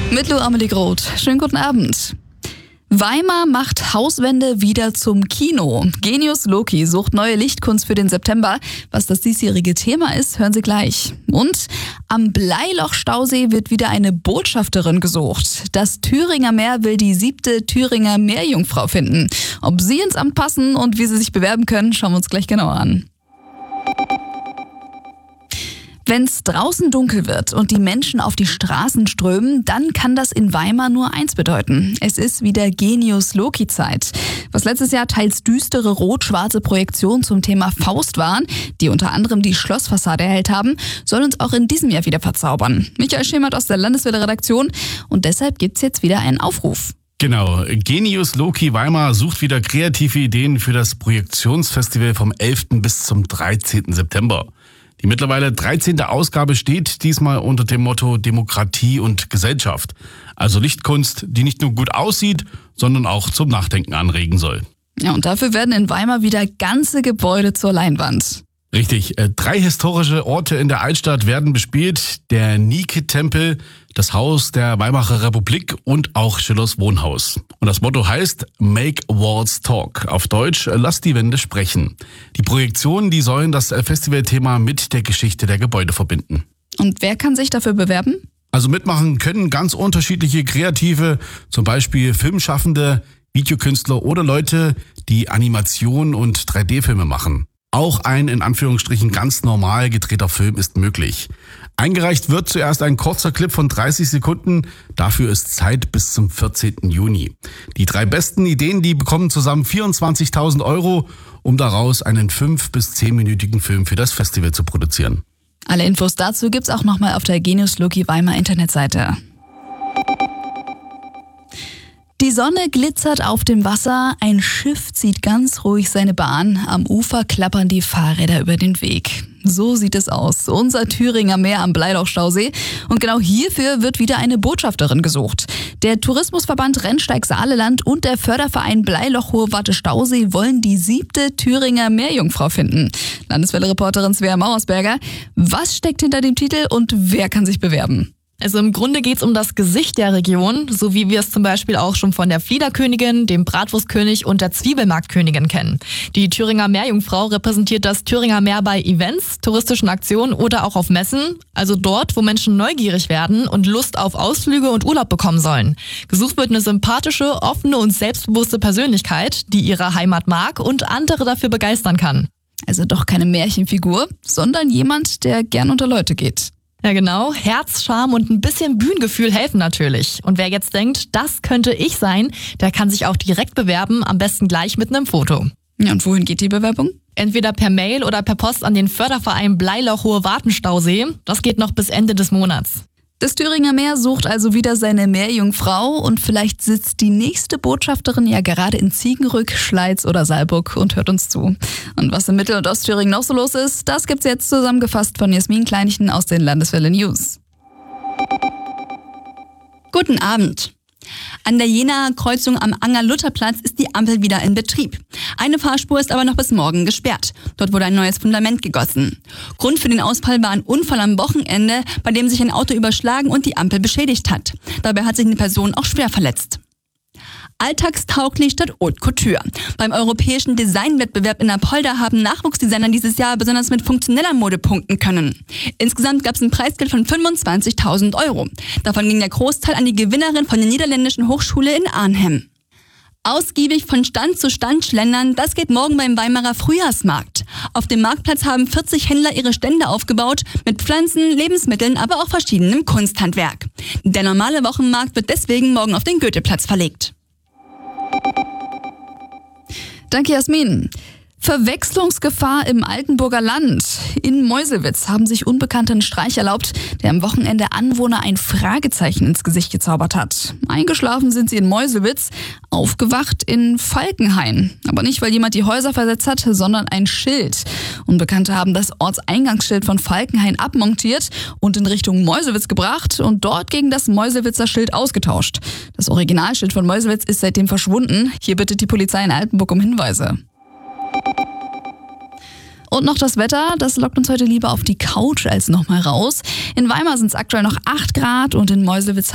Mit Lou Amelie Groth. Schönen guten Abend. Weimar macht Hauswände wieder zum Kino. Genius Loki sucht neue Lichtkunst für den September. Was das diesjährige Thema ist, hören Sie gleich. Und am Bleiloch-Stausee wird wieder eine Botschafterin gesucht. Das Thüringer Meer will die 7. Thüringer Meerjungfrau finden. Ob sie ins Amt passen und wie sie sich bewerben können, schauen wir uns gleich genauer an. Wenn es draußen dunkel wird und die Menschen auf die Straßen strömen, dann kann das in Weimar nur eins bedeuten. Es ist wieder Genius-Loki-Zeit. Was letztes Jahr teils düstere rot-schwarze Projektionen zum Thema Faust waren, die unter anderem die Schlossfassade erhellt haben, soll uns auch in diesem Jahr wieder verzaubern. Michael Schemert aus der Landeswelle-Redaktion. Und deshalb gibt's jetzt wieder einen Aufruf. Genau, Genius Loki Weimar sucht wieder kreative Ideen für das Projektionsfestival vom 11. bis zum 13. September. Die mittlerweile 13. Ausgabe steht diesmal unter dem Motto Demokratie und Gesellschaft. Also Lichtkunst, die nicht nur gut aussieht, sondern auch zum Nachdenken anregen soll. Ja, und dafür werden in Weimar wieder ganze Gebäude zur Leinwand. Richtig, 3 historische Orte in der Altstadt werden bespielt. Der Nike-Tempel, das Haus der Weimarer Republik und auch Schillers Wohnhaus. Und das Motto heißt Make Walls Talk. Auf Deutsch, lass die Wände sprechen. Die Projektionen, die sollen das Festivalthema mit der Geschichte der Gebäude verbinden. Und wer kann sich dafür bewerben? Also mitmachen können ganz unterschiedliche Kreative, zum Beispiel Filmschaffende, Videokünstler oder Leute, die Animationen und 3D-Filme machen. Auch ein in Anführungsstrichen ganz normal gedrehter Film ist möglich. Eingereicht wird zuerst ein kurzer Clip von 30 Sekunden. Dafür ist Zeit bis zum 14. Juni. Die 3 besten Ideen, die bekommen zusammen 24.000 €, um daraus einen 5- bis 10-minütigen Film für das Festival zu produzieren. Alle Infos dazu gibt's auch nochmal auf der Genius Loki Weimar Internetseite. Die Sonne glitzert auf dem Wasser, ein Schiff zieht ganz ruhig seine Bahn, am Ufer klappern die Fahrräder über den Weg. So sieht es aus, unser Thüringer Meer am Bleiloch-Stausee. Und genau hierfür wird wieder eine Botschafterin gesucht. Der Tourismusverband Rennsteig-Saaleland und der Förderverein Bleiloch-Hohe-Warte-Stausee wollen die 7. Thüringer Meerjungfrau finden. Landeswelle-Reporterin Svea Mauersberger, was steckt hinter dem Titel und wer kann sich bewerben? Also im Grunde geht's um das Gesicht der Region, so wie wir es zum Beispiel auch schon von der Fliederkönigin, dem Bratwurstkönig und der Zwiebelmarktkönigin kennen. Die Thüringer Meerjungfrau repräsentiert das Thüringer Meer bei Events, touristischen Aktionen oder auch auf Messen, also dort, wo Menschen neugierig werden und Lust auf Ausflüge und Urlaub bekommen sollen. Gesucht wird eine sympathische, offene und selbstbewusste Persönlichkeit, die ihre Heimat mag und andere dafür begeistern kann. Also doch keine Märchenfigur, sondern jemand, der gern unter Leute geht. Ja genau, Herz, Charme und ein bisschen Bühnengefühl helfen natürlich. Und wer jetzt denkt, das könnte ich sein, der kann sich auch direkt bewerben, am besten gleich mit einem Foto. Ja, und wohin geht die Bewerbung? Entweder per Mail oder per Post an den Förderverein Bleiloch-Hohe-Warte-Stausee. Das geht noch bis Ende des Monats. Das Thüringer Meer sucht also wieder seine Meerjungfrau und vielleicht sitzt die nächste Botschafterin ja gerade in Ziegenrück, Schleiz oder Saarburg und hört uns zu. Und was in Mittel- und Ostthüringen noch so los ist, das gibt's jetzt zusammengefasst von Jasmin Kleinchen aus den Landeswelle News. Guten Abend. An der Jenaer Kreuzung am Anger-Luther-Platz ist die Ampel wieder in Betrieb. Eine Fahrspur ist aber noch bis morgen gesperrt. Dort wurde ein neues Fundament gegossen. Grund für den Ausfall war ein Unfall am Wochenende, bei dem sich ein Auto überschlagen und die Ampel beschädigt hat. Dabei hat sich eine Person auch schwer verletzt. Alltagstauglich statt Haute Couture. Beim europäischen Designwettbewerb in Apolda haben Nachwuchsdesigner dieses Jahr besonders mit funktioneller Mode punkten können. Insgesamt gab es ein Preisgeld von 25.000 €. Davon ging der Großteil an die Gewinnerin von der niederländischen Hochschule in Arnhem. Ausgiebig von Stand zu Stand schlendern, das geht morgen beim Weimarer Frühjahrsmarkt. Auf dem Marktplatz haben 40 Händler ihre Stände aufgebaut, mit Pflanzen, Lebensmitteln, aber auch verschiedenem Kunsthandwerk. Der normale Wochenmarkt wird deswegen morgen auf den Goetheplatz verlegt. Danke, Jasmin. Verwechslungsgefahr im Altenburger Land. In Meuselwitz haben sich Unbekannte einen Streich erlaubt, der am Wochenende Anwohner ein Fragezeichen ins Gesicht gezaubert hat. Eingeschlafen sind sie in Meuselwitz, aufgewacht in Falkenhain. Aber nicht, weil jemand die Häuser versetzt hat, sondern ein Schild. Unbekannte haben das Ortseingangsschild von Falkenhain abmontiert und in Richtung Meuselwitz gebracht und dort gegen das Meuselwitzer Schild ausgetauscht. Das Originalschild von Meuselwitz ist seitdem verschwunden. Hier bittet die Polizei in Altenburg um Hinweise. Und noch das Wetter, das lockt uns heute lieber auf die Couch als nochmal raus. In Weimar sind es aktuell noch 8 Grad und in Meuselwitz